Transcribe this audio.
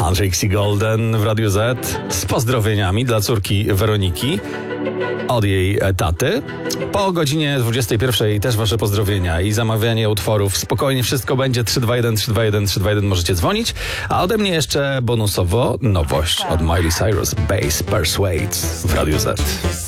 Andrzej X. Golden w Radiu Z z pozdrowieniami dla córki Weroniki od jej taty. Po godzinie 21 też wasze pozdrowienia i zamawianie utworów. Spokojnie, wszystko będzie 321, 321, 321, możecie dzwonić. A ode mnie jeszcze bonusowo nowość od Miley Cyrus, Bass Persuades w Radiu Z.